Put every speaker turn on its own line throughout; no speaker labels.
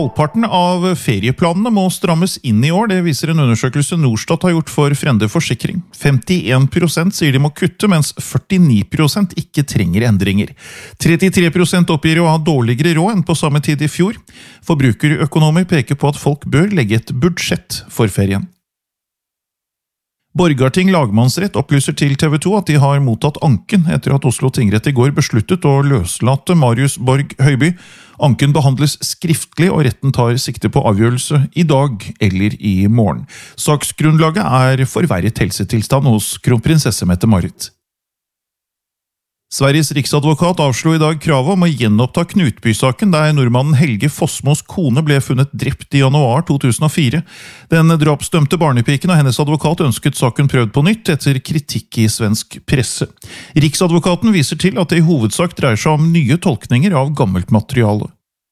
Halvparten av ferieplanene må strammes inn i år, det viser en undersøkelse Norstat har gjort for Frende Forsikring. 51% sier de må kutte, mens 49% ikke trenger endringer. 33% oppgir å ha dårligere råd enn på samme tid i fjor. Forbrukerøkonomer peker på at folk bør legge et budsjett for ferien. Borgarting lagmannsrett opplyser til TV 2 at de har mottatt anken etter at Oslo tingrett i går besluttet å løslate Marius Borg Høiby. Anken behandles skriftlig, og retten tar sikte på avgjørelse i dag eller i morgen. Saksgrunnlaget er forverret helsetilstand hos kronprinsesse Mette-Marit. Sveriges riksadvokat avslo i dag kravet om å gjenoppta Knutby-saken, der nordmannen Helge Fossmos kone ble funnet drept i januar 2004. Den drapsdømte barnepiken og hennes advokat ønsket saken prøvd på nytt etter kritikk i svensk presse. Riksadvokaten viser til at det i hovedsak dreier seg om nye tolkninger av gammelt materiale.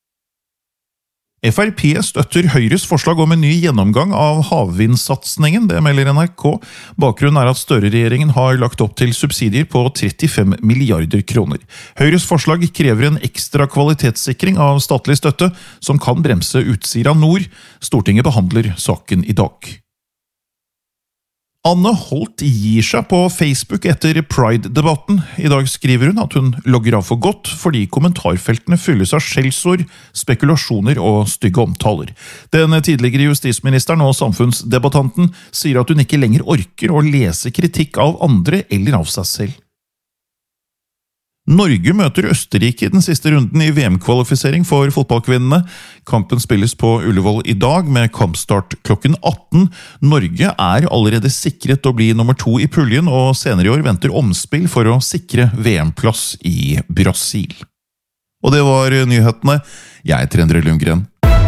FrP støtter Høyres forslag om en ny gjennomgang av havvindsatsningen, det melder NRK. Bakgrunnen er at Støre-regjeringen har lagt opp til subsidier på 35 milliarder kroner. Høyres forslag krever en ekstra kvalitetssikring av statlig støtte, som kan bremse Utsira Nord. Stortinget behandler saken i dag. Anne Holt gir seg på Facebook etter Pride-debatten. I dag skriver hun at hun logger av for godt, fordi kommentarfeltene fylles av skjellsord, spekulasjoner og stygge omtaler. Den tidligere justisministeren og samfunnsdebattanten sier at hun ikke lenger orker å lese kritikk av andre eller av seg selv. Norge møter Østerrike i den siste runden i VM-kvalifisering for fotballkvinnene. Kampen spilles på Ullevål i dag med kampstart klokken 18. Norge er allerede sikret å bli nummer 2 i puljen, og senere i år venter omspill for å sikre VM-plass i Brasil. Og det var nyhetene. Jeg heter Endre Lundgren.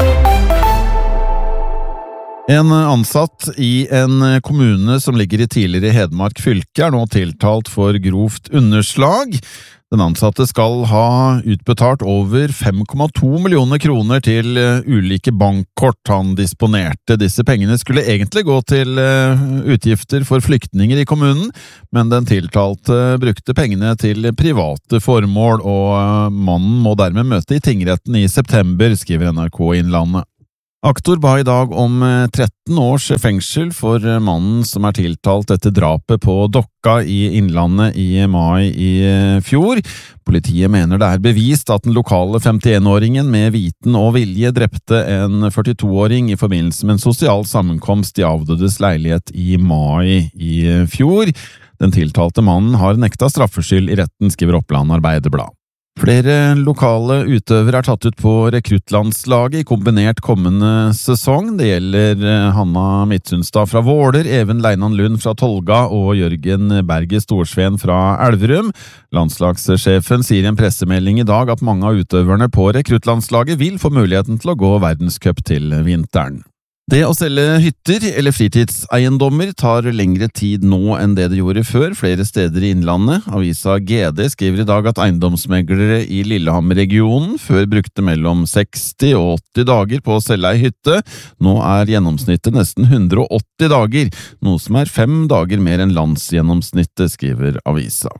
En ansatt i en kommune som ligger i tidligere Hedmark fylke er nå tiltalt for grovt underslag. Den ansatte skal ha utbetalt over 5,2 millioner kroner til ulike bankkort han disponerte. Disse pengene skulle egentlig gå til utgifter for flyktninger i kommunen, men den tiltalte brukte pengene til private formål, og mannen må dermed møte i tingretten i september, skriver NRK Innlandet. Aktor ba i dag om 13 års fengsel for mannen som er tiltalt etter drapet på Dokka i Innlandet i mai i fjor. Politiet mener det er bevist at den lokale 51-åringen med viten og vilje drepte en 42-åring i forbindelse med en sosial sammenkomst i avdødes leilighet i mai i fjor. Den tiltalte mannen har nekta straffskyld i retten, skriver Oppland Arbeiderblad. Flere lokale utøvere er tatt ut på rekruttlandslaget i kombinert kommende sesong. Det gjelder Hanna Midtsundstad fra Våler, Even Leinan Lund fra Tolga og Jørgen Berge Storsveen fra Elverum. Landslagssjefen sier i en pressemelding i dag at mange av utøverne på rekruttlandslaget vil få muligheten til å gå verdenscup til vinteren. Det å selge hytter eller fritidseiendommer tar lengre tid nå enn det gjorde før, flere steder i Innlandet. Avisa GD skriver i dag at eiendomsmeglere i Lillehammer-regionen før brukte mellom 60 og 80 dager på å selge ei hytte. Nå er gjennomsnittet nesten 180 dager, noe som er 5 dager mer enn landsgjennomsnittet, skriver avisa.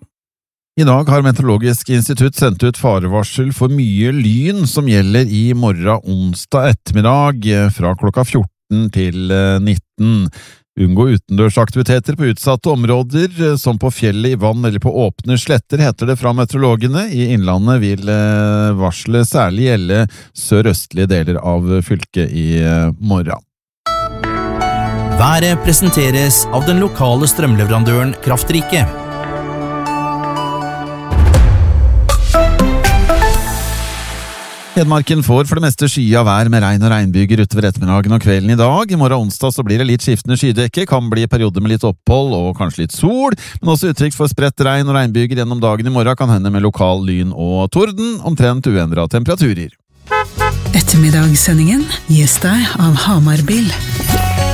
I dag har Meteorologisk institutt sendt ut farevarsel for mye lyn som gjelder i morgen onsdag ettermiddag fra klokka 14 til 19. Unngå utendørsaktiviteter på utsatte områder, som på fjellet, i vann eller på åpne sletter, heter det fra meteorologene. I Innlandet vil varselet særlig gjelde sørøstlige deler av fylket i morgen.
Været presenteres av den lokale strømleverandøren Kraftrike.
Hedmarken får for det meste skya vær med regn og regnbyger utover ettermiddagen og kvelden i dag. I morgen onsdag så blir det litt skiftende skydekke, kan bli perioder med litt opphold og kanskje litt sol, men også uttrykk for spredt regn og regnbyger gjennom dagen i morgen, kan hende med lokal lyn og torden, omtrent uendret temperaturer.
Ettermiddagssendingen gis deg av Hamar Bil.